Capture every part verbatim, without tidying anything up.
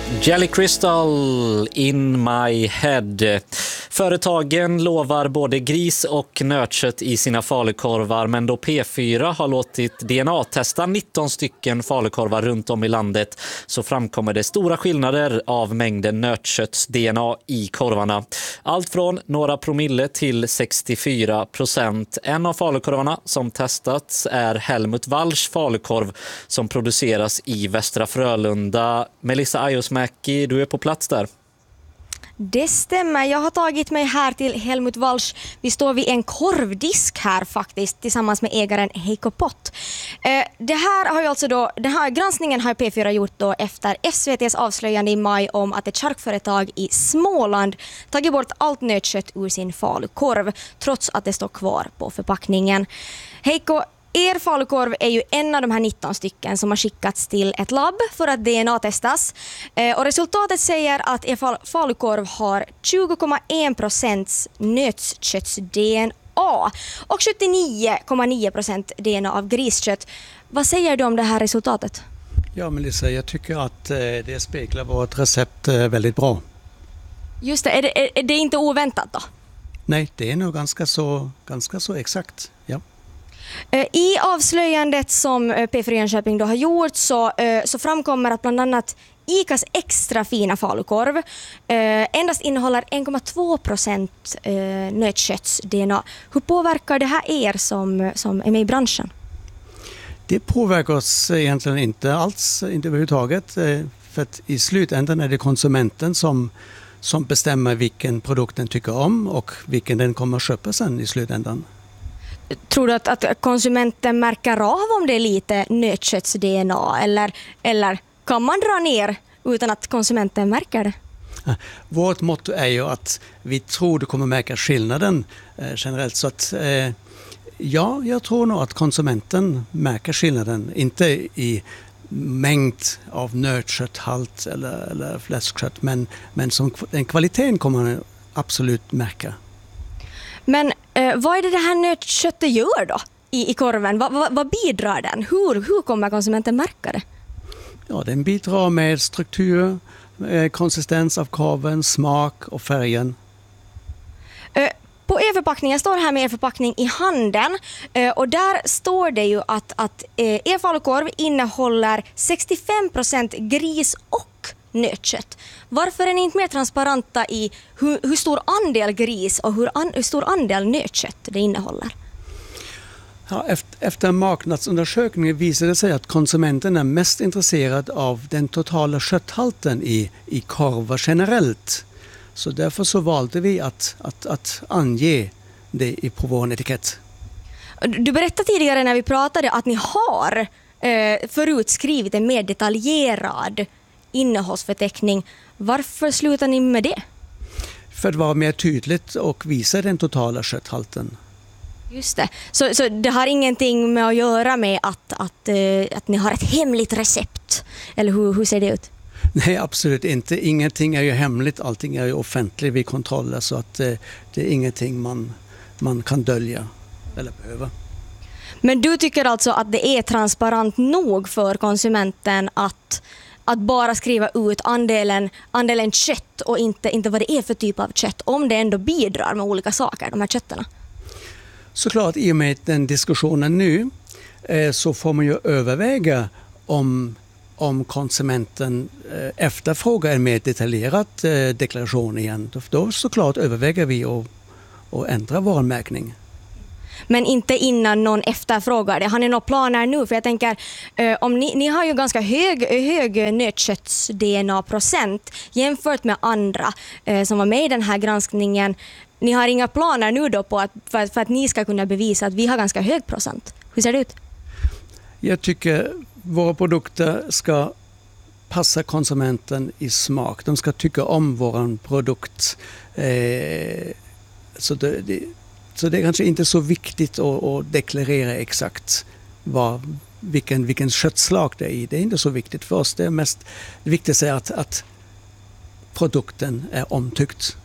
Jelly Crystal in my head. Företagen lovar både gris och nötkött i sina falukorvar, men då P fyra har låtit D N A-testa nitton stycken falukorvar runt om i landet så framkommer det stora skillnader av mängden nötkötts D N A i korvarna. Allt från några promille till sextiofyra procent. En av falukorvarna som testats är Helmut Walls falukorv som produceras i Västra Frölunda. Melissa Ajosmäki, du är på plats där. Det stämmer. Jag har tagit mig här till Helmut Walls. Vi står vid en korvdisk här faktiskt tillsammans med ägaren Heikko Pott. Eh, det här har ju alltså då, den här granskningen har P fyra gjort då efter S V T:s avslöjande i maj om att ett charkföretag i Småland tagit bort allt nötkött ur sin falukorv trots att det står kvar på förpackningen. Heikko, er falukorv är ju en av de här nitton stycken som har skickats till ett labb för att D N A-testas. Eh, och resultatet säger att er fal- falukorv har tjugo komma en procent nötkötts-D N A och sjuttionio komma nio procent D N A av griskött. Vad säger du om det här resultatet? Ja, Melissa, jag tycker att eh, det speglar vårt recept eh, väldigt bra. Just det, är det, är, är det inte oväntat då? Nej, det är nog ganska så, ganska så exakt, ja. I avslöjandet som P fyra Jönköping då har gjort så, så framkommer att bland annat ICAs extra fina falukorv eh, endast innehåller en komma två procent eh, nötkötts-D N A. Hur påverkar det här er som, som är med i branschen? Det påverkar oss egentligen inte alls, inte överhuvudtaget. För att i slutändan är det konsumenten som, som bestämmer vilken produkt den tycker om och vilken den kommer att köpa sen i slutändan. Tror du att, att konsumenten märker av om det är lite nötkötts-D N A eller, eller kan man dra ner utan att konsumenten märker det? Vårt motto är ju att vi tror du kommer märka skillnaden eh, generellt. Så att, eh, ja, jag tror nog att konsumenten märker skillnaden. Inte i mängd av nötkötthalt eller, eller fläskkött, men, men som den kvaliteten kommer man absolut märka. Men eh, vad är det det här nötköttet gör då i, i korven? Va, va, vad bidrar den? Hur, hur kommer konsumenten märka det? Ja, den bidrar med struktur, eh, konsistens av korven, smak och färgen. Eh, på er-förpackning, jag står här med er-förpackning i handen eh, och där står det ju att, att eh, er falukorv innehåller sextiofem procent gris och nötkött. Varför är ni inte mer transparenta i hur, hur stor andel gris och hur, an, hur stor andel nötkött det innehåller? Ja, efter, efter marknadsundersökningen visade det sig att konsumenten är mest intresserad av den totala kötthalten i, i korvar generellt. Så därför så valde vi att, att, att ange det på vår etikett. Du berättade tidigare när vi pratade att ni har eh, förut skrivit en mer detaljerad innehållsförteckning. Varför slutar ni med det? För att vara mer tydligt och visa den totala kötthalten. Just det. Så, så det har ingenting med att göra med att, att, eh, att ni har ett hemligt recept? Eller hur, hur ser det ut? Nej, absolut inte. Ingenting är ju hemligt. Allting är ju offentligt vid kontroller. Så att eh, det är ingenting man, man kan dölja eller behöva. Men du tycker alltså att det är transparent nog för konsumenten att Att bara skriva ut andelen, andelen kött och inte, inte vad det är för typ av kött om det ändå bidrar med olika saker, de här kötterna? Såklart, i och med den diskussionen nu eh, så får man ju överväga om, om konsumenten eh, efterfrågar en mer detaljerad eh, deklaration igen. Då, då såklart överväger vi att, att ändra vår märkning. Men inte innan någon efterfrågar det. Har ni några planer nu? För jag tänker, eh, om ni, ni har ju ganska hög, hög nötkötts-D N A-procent jämfört med andra eh, som var med i den här granskningen. Ni har inga planer nu då på att, för, att, för att ni ska kunna bevisa att vi har ganska hög procent. Hur ser det ut? Jag tycker våra produkter ska passa konsumenten i smak. De ska tycka om vår produkt. Eh, så det... det Så det är kanske inte så viktigt att, att deklarera exakt vad, vilken, vilken köttslag det är i. Det är inte så viktigt för oss. Det är mest det viktigaste är att, att produkten är omtyckt.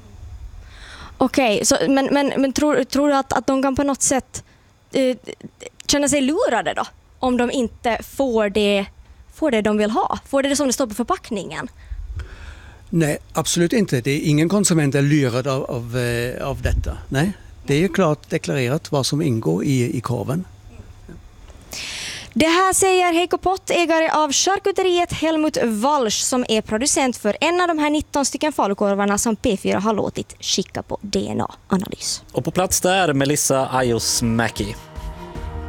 Okej, okay, men, men, men tror, tror du att, att de kan på något sätt eh, känna sig lurade då? Om de inte får det får det de vill ha? Får det det som det står på förpackningen? Nej, absolut inte. Det är ingen konsument är lurad av, av, av detta. Nej, det är klart deklarerat vad som ingår i, i korven. Det här säger Heikko Pott, ägare av charkuteriet Helmut Walsch, som är producent för en av de här nitton stycken falukorvarna som P fyra har låtit skicka på D N A-analys. Och på plats där Melissa Ajosmäki.